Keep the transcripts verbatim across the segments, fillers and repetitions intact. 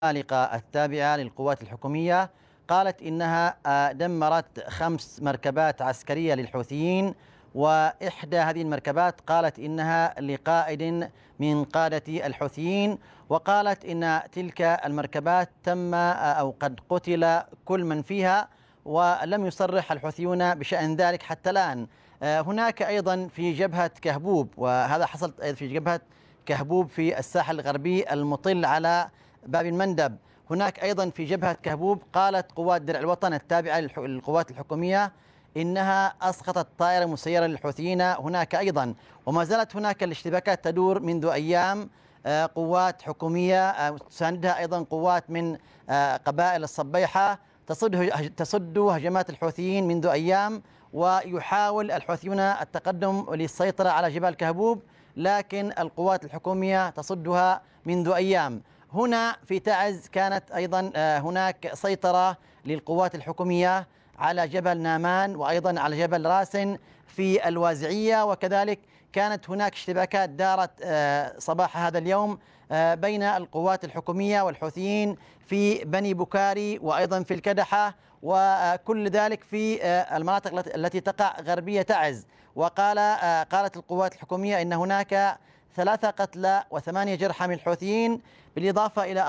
العمالقة التابعة للقوات الحكومية قالت إنها آه، دمرت خمس مركبات عسكرية للحوثيين، وإحدى هذه المركبات قالت إنها لقائد من قادة الحوثيين، وقالت إن تلك المركبات تم آه، أو قد قتل كل من فيها، ولم يصرح الحوثيون بشأن ذلك حتى الآن. آه، هناك أيضا في جبهة كهبوب، وهذا حصل في جبهة كهبوب في الساحل الغربي المطل على باب المندب. هناك أيضا في جبهة كهبوب قالت قوات درع الوطن التابعة للقوات الحكومية إنها أسقطت طائرة مسيرة للحوثيين هناك أيضا. وما زالت هناك الاشتباكات تدور منذ أيام، آه، قوات حكومية آه، تساندها أيضا قوات من آه، قبائل الصبيحة تصد تصد هجمات الحوثيين منذ أيام، ويحاول الحوثيون التقدم للسيطرة على جبال كهبوب، لكن القوات الحكومية تصدها منذ أيام. هنا في تعز كانت أيضا هناك سيطرة للقوات الحكومية على جبل نامان وأيضا على جبل راسن في الوازعية، وكذلك كانت هناك اشتباكات دارت صباح هذا اليوم بين القوات الحكومية والحوثيين في بني بكاري وأيضا في الكدحة، وكل ذلك في المناطق التي تقع غربية تعز. وقال قالت القوات الحكومية إن هناك ثلاثة قتلى وثمانية جرحى من الحوثيين، بالإضافة إلى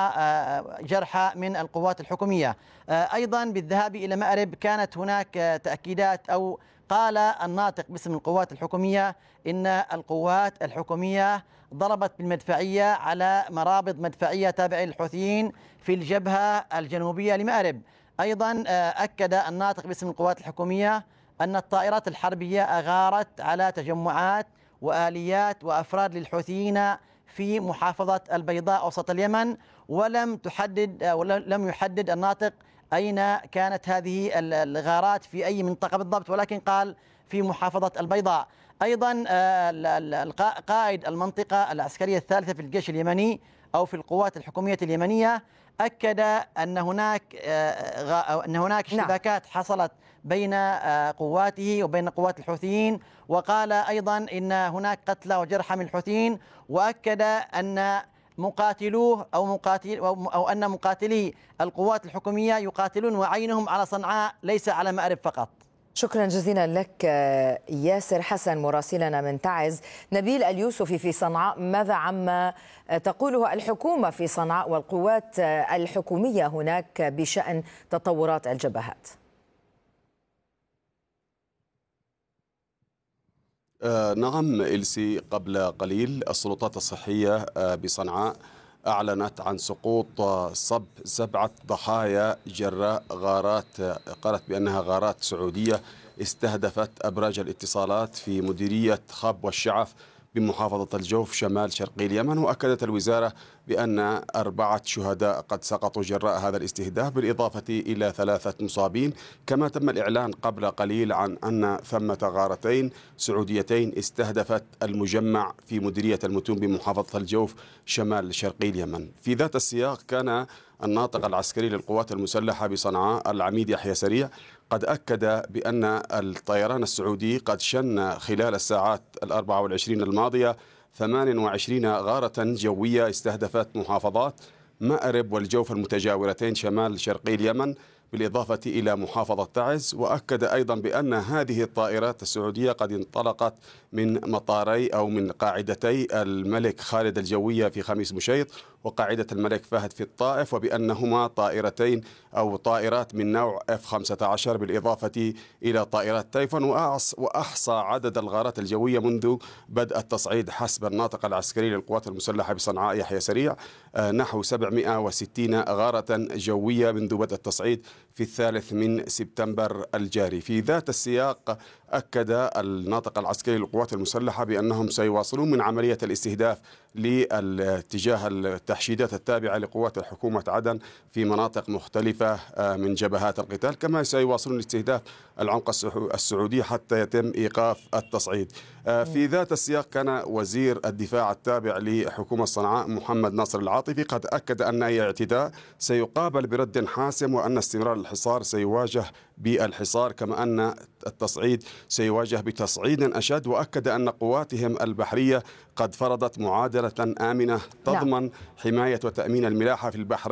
أربعة جرحى من القوات الحكومية. أيضا بالذهاب إلى مأرب كانت هناك تأكيدات، أو قال الناطق باسم القوات الحكومية إن القوات الحكومية ضربت بالمدفعية على مرابط مدفعية تابعة للحوثيين في الجبهة الجنوبية لمأرب. أيضا أكد الناطق باسم القوات الحكومية أن الطائرات الحربية أغارت على تجمعات وآليات وأفراد للحوثيين في محافظة البيضاء أوسط اليمن، ولم تحدد ولم يحدد الناطق أين كانت هذه الغارات في أي منطقة بالضبط، ولكن قال في محافظة البيضاء. أيضا قائد المنطقة العسكرية الثالثة في الجيش اليمني أو في القوات الحكومية اليمنية أكد أن هناك أن هناك اشتباكات حصلت بين قواته وبين قوات الحوثيين، وقال أيضا إن هناك قتلى وجرحى من الحوثيين، وأكد أن مقاتلوه أو مقاتل أو أن مقاتلي القوات الحكومية يقاتلون وعينهم على صنعاء ليس على مأرب فقط. شكرا جزيلا لك ياسر حسن مراسلنا من تعز. نبيل اليوسفي في صنعاء، ماذا عما تقوله الحكومة في صنعاء والقوات الحكومية هناك بشأن تطورات الجبهات؟ آه نعم إلسي، قبل قليل السلطات الصحية آه بصنعاء أعلنت عن سقوط صب سبعة ضحايا جراء غارات قالت بأنها غارات سعودية استهدفت أبراج الاتصالات في مديرية خب والشعف بمحافظة الجوف شمال شرقي اليمن. وأكدت الوزارة بأن أربعة شهداء قد سقطوا جراء هذا الاستهداف، بالإضافة إلى ثلاثة مصابين. كما تم الإعلان قبل قليل عن أن ثمة غارتين سعوديتين استهدفت المجمع في مديرية المتون بمحافظة الجوف شمال شرقي اليمن. في ذات السياق كان الناطق العسكري للقوات المسلحة بصنعاء العميد يحيى سريع قد أكد بأن الطيران السعودي قد شن خلال الساعات الأربع والعشرين الماضية ثمان وعشرين غارة جوية استهدفت محافظات مأرب والجوف المتجاورتين شمال شرقي اليمن، بالإضافة إلى محافظة تعز. وأكد أيضا بأن هذه الطائرات السعودية قد انطلقت من مطاري أو من قاعدتي الملك خالد الجوية في خميس مشيط وقاعدة الملك فهد في الطائف، وبأنهما طائرتين أو طائرات من نوع إف خمسة عشر بالإضافة إلى طائرات تايفون. وأحصى عدد الغارات الجوية منذ بدء التصعيد حسب الناطق العسكري للقوات المسلحة بصنعاء يحيى سريع نحو سبعمائة وستين غارة جوية منذ بدء التصعيد في الثالث من سبتمبر الجاري. في ذات السياق أكد الناطق العسكري للقوات المسلحة بأنهم سيواصلون من عملية الاستهداف لاتجاه التحشيدات التابعة لقوات حكومة عدن في مناطق مختلفة من جبهات القتال، كما سيواصلون استهداف العمق السعودي حتى يتم إيقاف التصعيد. في ذات السياق كان وزير الدفاع التابع لحكومة صنعاء محمد ناصر العاطفي قد أكد أن أي اعتداء سيقابل برد حاسم، وأن استمرار الحصار سيواجه بالحصار، كما أن التصعيد سيواجه بتصعيد أشد. وأكد أن قواتهم البحرية قد فرضت معادلة آمنة تضمن حماية وتأمين الملاحة في البحر